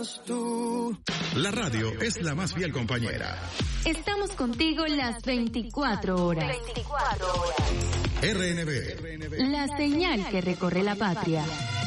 La radio es la más fiel compañera. Estamos contigo las 24 horas. RNB. La señal que recorre la patria.